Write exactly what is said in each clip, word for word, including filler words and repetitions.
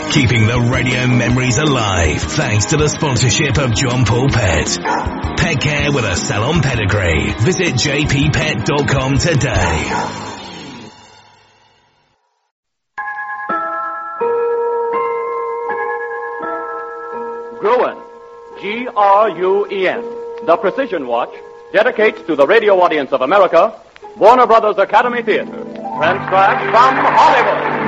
Keeping the radio memories alive thanks to the sponsorship of John Paul Pet. Pet care with a salon pedigree. Visit j p pet dot com today. Gruen, G R U E N, the Precision Watch, dedicates to the radio audience of America Warner Brothers Academy Theater, transcribed from Hollywood.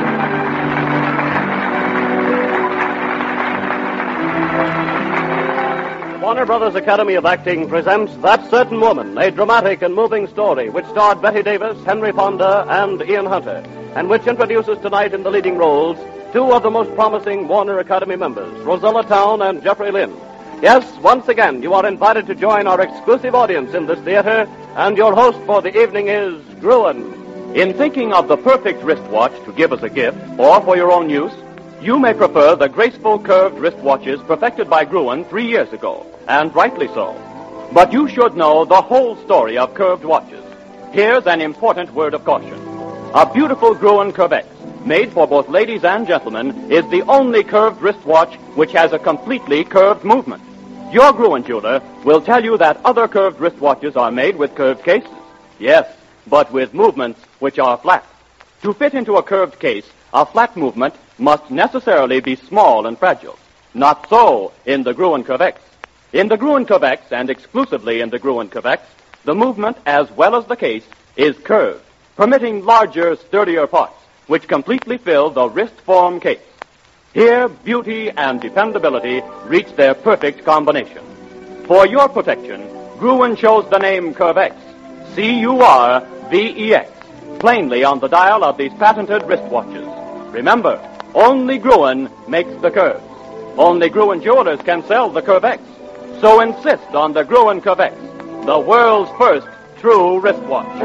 Warner Brothers Academy of Acting presents That Certain Woman, a dramatic and moving story which starred Betty Davis, Henry Fonda, and Ian Hunter, and which introduces tonight in the leading roles two of the most promising Warner Academy members, Rosella Town and Jeffrey Lynn. Yes, once again, you are invited to join our exclusive audience in this theater, and your host for the evening is Gruen. In thinking of the perfect wristwatch to give as a gift, or for your own use, you may prefer the graceful curved wristwatches perfected by Gruen three years ago, and rightly so. But you should know the whole story of curved watches. Here's an important word of caution. A beautiful Gruen Curvex, made for both ladies and gentlemen, is the only curved wristwatch which has a completely curved movement. Your Gruen jeweler will tell you that other curved wristwatches are made with curved cases. Yes, but with movements which are flat. To fit into a curved case, a flat movement must necessarily be small and fragile. Not so in the Gruen Curvex. In the Gruen Curvex, and exclusively in the Gruen Curvex, the movement as well as the case is curved, permitting larger, sturdier parts, which completely fill the wrist-form case. Here, beauty and dependability reach their perfect combination. For your protection, Gruen chose the name Curvex, C U R V E X, plainly on the dial of these patented wristwatches. Remember, only Gruen makes the curves. Only Gruen jewelers can sell the Curvex. So insist on the Gruen Curvex, the world's first true wristwatch.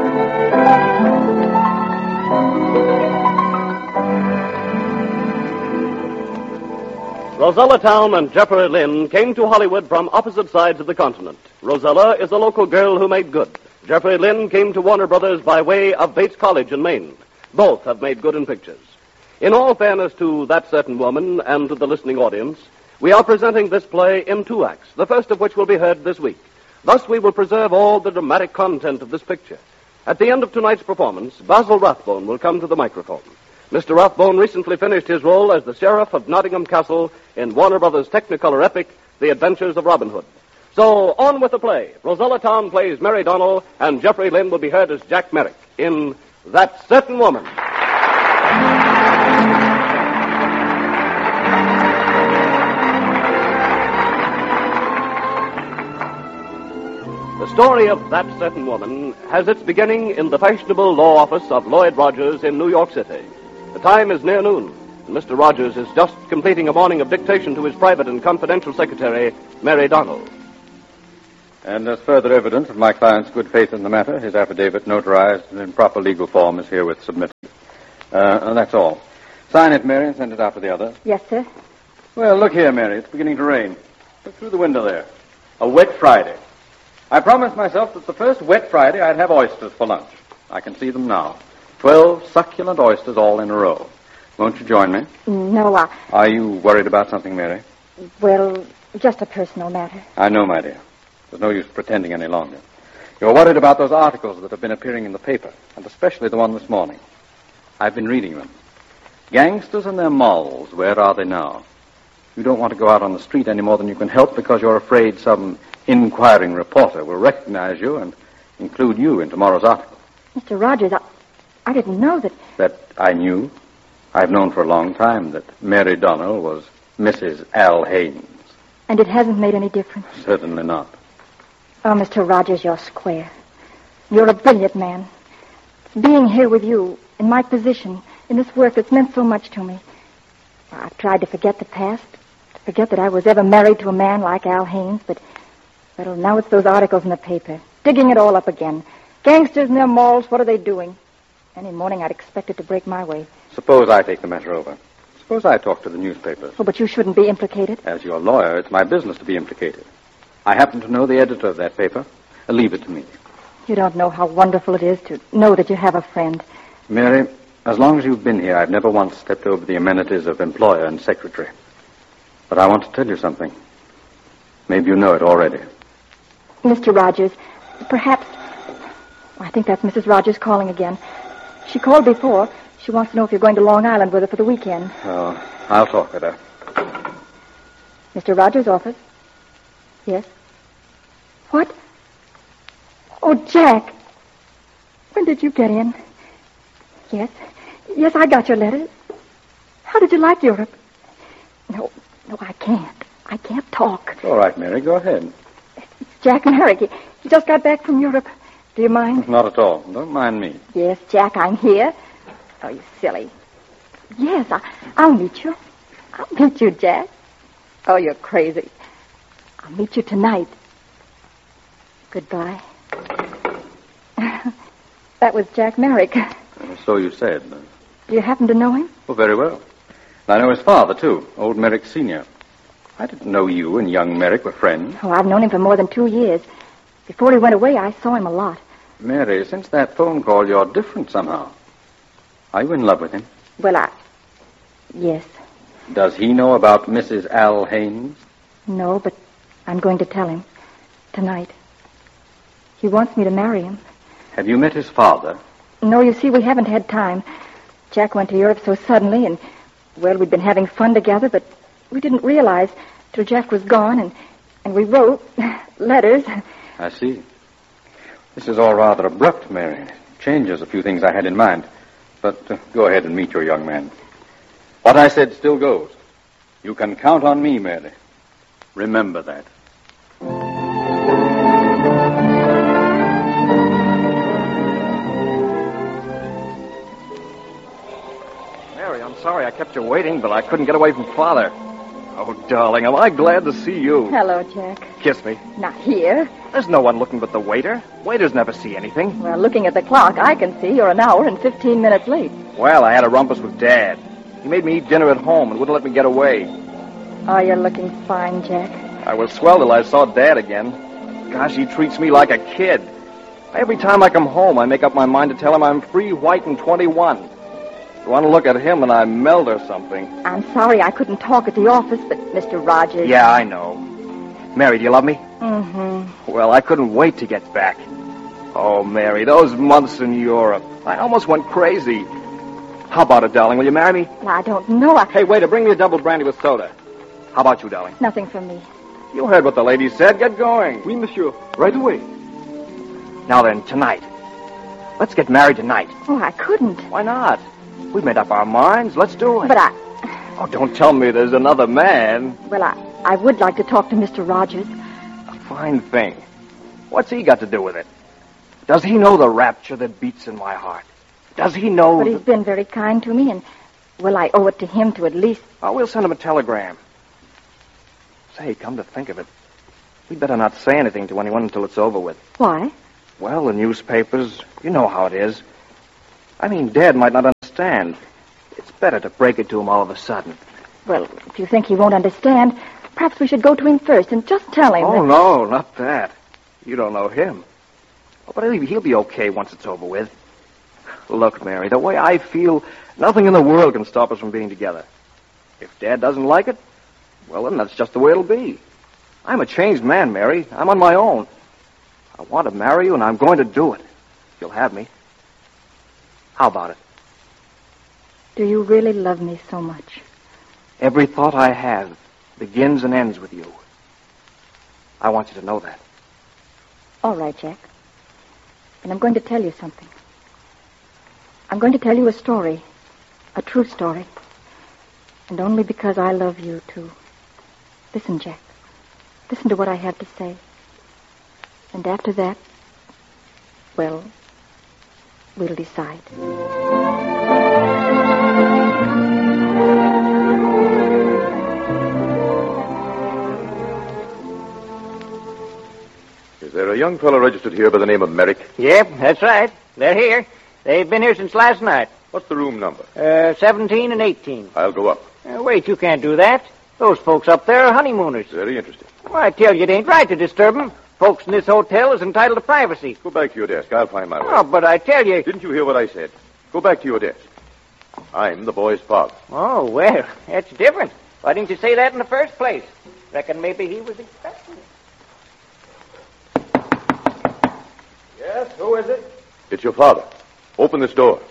Rosella Town and Jeffrey Lynn came to Hollywood from opposite sides of the continent. Rosella is a local girl who made good. Jeffrey Lynn came to Warner Brothers by way of Bates College in Maine. Both have made good in pictures. In all fairness to That Certain Woman and to the listening audience, we are presenting this play in two acts, the first of which will be heard this week. Thus we will preserve all the dramatic content of this picture. At the end of tonight's performance, Basil Rathbone will come to the microphone. Mister Rathbone recently finished his role as the Sheriff of Nottingham Castle in Warner Brothers' Technicolor epic, The Adventures of Robin Hood. So, on with the play. Rosella Town plays Mary Donnell, and Jeffrey Lynn will be heard as Jack Merrick in That Certain Woman. The story of That Certain Woman has its beginning in the fashionable law office of Lloyd Rogers in New York City. The time is near noon, and Mister Rogers is just completing a morning of dictation to his private and confidential secretary, Mary Donnell. And as further evidence of my client's good faith in the matter, his affidavit, notarized and in proper legal form, is herewith submitted. Uh, and that's all. Sign it, Mary, and send it out to the others. Yes, sir. Well, look here, Mary. It's beginning to rain. Look through the window there. A wet Friday. I promised myself that the first wet Friday I'd have oysters for lunch. I can see them now. Twelve succulent oysters all in a row. Won't you join me? No, I... Are you worried about something, Mary? Well, just a personal matter. I know, my dear. There's no use pretending any longer. You're worried about those articles that have been appearing in the paper, and especially the one this morning. I've been reading them. Gangsters and their molls, where are they now? You don't want to go out on the street any more than you can help because you're afraid some inquiring reporter will recognize you and include you in tomorrow's article. Mister Rogers, I, I didn't know that... That I knew? I've known for a long time that Mary Donnell was Missus Al Haynes. And it hasn't made any difference? Certainly not. Oh, Mister Rogers, you're square. You're a brilliant man. Being here with you, in my position, in this work that's meant so much to me. I've tried to forget the past, to forget that I was ever married to a man like Al Haynes, but, well, now it's those articles in the paper, digging it all up again. Gangsters and their malls, what are they doing? Any morning I'd expect it to break my way. Suppose I take the matter over. Suppose I talk to the newspapers. Oh, but you shouldn't be implicated. As your lawyer, it's my business to be implicated. I happen to know the editor of that paper. Leave it to me. You don't know how wonderful it is to know that you have a friend. Mary, As long as you've been here, I've never once stepped over the amenities of employer and secretary. But I want to tell you something. Maybe you know it already. Mister Rogers, perhaps... I think that's Missus Rogers calling again. She called before. She wants to know if you're going to Long Island with her for the weekend. Oh, I'll talk with her. Mister Rogers' office? Yes. What? Oh, Jack. When did you get in? Yes. Yes, I got your letters. How did you like Europe? No, no, I can't. I can't talk. All right, Mary, go ahead. It's Jack Merrick. He, he just got back from Europe. Do you mind? Not at all. Don't mind me. Yes, Jack, I'm here. Oh, you silly. Yes, I, I'll meet you. I'll meet you, Jack. Oh, you're crazy. I'll meet you tonight. Goodbye. That was Jack Merrick. Uh, so you said. Do you happen to know him? Oh, very well. I know his father, too, old Merrick Senior I didn't know you and young Merrick were friends. Oh, I've known him for more than two years. Before he went away, I saw him a lot. Mary, since that phone call, you're different somehow. Are you in love with him? Well, I... Yes. Does he know about Missus Al Haynes? No, but I'm going to tell him. Tonight. He wants me to marry him. Have you met his father? No, you see, we haven't had time. Jack went to Europe so suddenly, and, well, we'd been having fun together, but we didn't realize till Jack was gone, and, and we wrote letters. I see. This is all rather abrupt, Mary. It changes a few things I had in mind. But uh, go ahead and meet your young man. What I said still goes. You can count on me, Mary. Remember that. Mary, I'm sorry I kept you waiting, but I couldn't get away from Father. Oh, darling, am I glad to see you. Hello, Jack. Kiss me. Not here. There's no one looking but the waiter. Waiters never see anything. Well, looking at the clock, I can see you're an hour and fifteen minutes late. Well, I had a rumpus with Dad. He made me eat dinner at home and wouldn't let me get away. Oh, you're looking fine, Jack. I was swell till I saw Dad again. Gosh, he treats me like a kid. Every time I come home, I make up my mind to tell him I'm free, white, and twenty-one. I want to look at him and I melt or something. I'm sorry I couldn't talk at the office, but Mister Rogers... Yeah, I know. Mary, do you love me? Mm-hmm. Well, I couldn't wait to get back. Oh, Mary, those months in Europe. I almost went crazy. How about it, darling? Will you marry me? I don't know. I... Hey, waiter, bring me a double brandy with soda. How about you, darling? Nothing from me. You heard what the lady said. Get going. Oui, monsieur. Right away. Now then, tonight. Let's get married tonight. Oh, I couldn't. Why not? We've made up our minds. Let's do it. But I... Oh, don't tell me there's another man. Well, I, I would like to talk to Mister Rogers. A fine thing. What's he got to do with it? Does he know the rapture that beats in my heart? Does he know... But he's that... been very kind to me, and, well, I owe it to him to at least... Oh, we'll send him a telegram. Say, come to think of it, we'd better not say anything to anyone until it's over with. Why? Well, the newspapers, you know how it is. I mean, Dad might not understand. It's better to break it to him all of a sudden. Well, if you think he won't understand, perhaps we should go to him first and just tell him Oh, that... no, not that. You don't know him. Oh, but he'll he'll be okay once it's over with. Look, Mary, the way I feel, nothing in the world can stop us from being together. If Dad doesn't like it, well, then that's just the way it'll be. I'm a changed man, Mary. I'm on my own. I want to marry you, and I'm going to do it. You'll have me. How about it? Do you really love me so much? Every thought I have begins and ends with you. I want you to know that. All right, Jack. And I'm going to tell you something. I'm going to tell you a story. A true story. And only because I love you, too. Listen, Jack. Listen to what I have to say. And after that, well, we'll decide. Is there a young fellow registered here by the name of Merrick? Yep, that's right. They're here. They've been here since last night. What's the room number? Uh, seventeen and eighteen. I'll go up. Uh, wait, you can't do that. Those folks up there are honeymooners. Very interesting. Well, I tell you, it ain't right to disturb them. Folks in this hotel is entitled to privacy. Go back to your desk. I'll find my way. Oh, but I tell you... Didn't you hear what I said? Go back to your desk. I'm the boy's father. Oh, well, that's different. Why didn't you say that in the first place? Reckon maybe he was expecting it. Yes, who is it? It's your father. Open this door.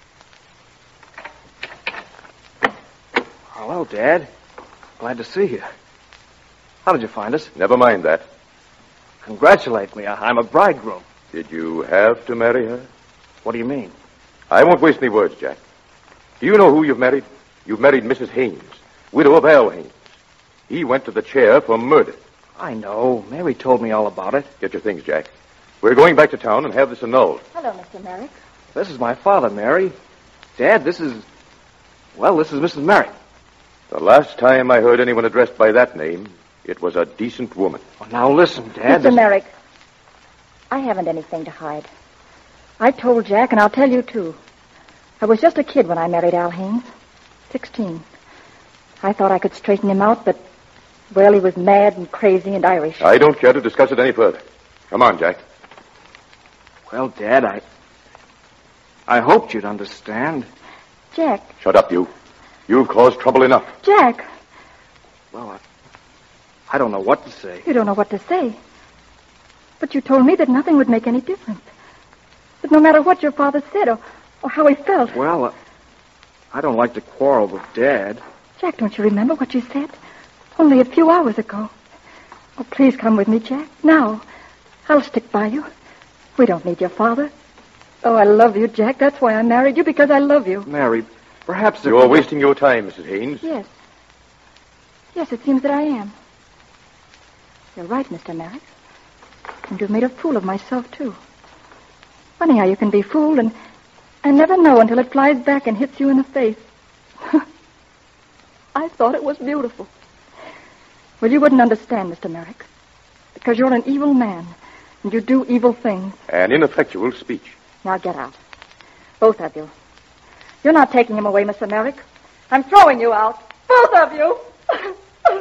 Hello, Dad. Glad to see you. How did you find us? Never mind that. Congratulate me. I- I'm a bridegroom. Did you have to marry her? What do you mean? I won't waste any words, Jack. Do you know who you've married? You've married Missus Haynes, widow of Al Haynes. He went to the chair for murder. I know. Mary told me all about it. Get your things, Jack. We're going back to town and have this annulled. Hello, Mister Merrick. This is my father, Mary. Dad, this is... Well, this is Missus Merrick. The last time I heard anyone addressed by that name, it was a decent woman. Oh, now listen, Dad. Mister this- Merrick, I haven't anything to hide. I told Jack, and I'll tell you, too. I was just a kid when I married Al Haynes. Sixteen. I thought I could straighten him out, but, well, he was mad and crazy and Irish. I don't care to discuss it any further. Come on, Jack. Well, Dad, I... I hoped you'd understand. Jack, Shut up, you. You've caused trouble enough. Jack, Well, I... I don't know what to say. you don't know what to say. But you told me that nothing would make any difference. That no matter what your father said or, or how he felt. Well, uh, I don't like to quarrel with Dad. Jack, don't you remember what you said? Only a few hours ago. Oh, please come with me, Jack. Now. I'll stick by you. We don't need your father. Oh, I love you, Jack. That's why I married you, because I love you. Mary, perhaps... if- You're wasting your time, Missus Haynes. Yes. Yes, it seems that I am. You're right, Mister Merrick. And you've made a fool of myself, too. Funny how you can be fooled and, and never know until it flies back and hits you in the face. I thought it was beautiful. Well, you wouldn't understand, Mister Merrick. Because you're an evil man, and you do evil things. An ineffectual speech. Now get out. Both of you. You're not taking him away, Mister Merrick. I'm throwing you out. Both of you.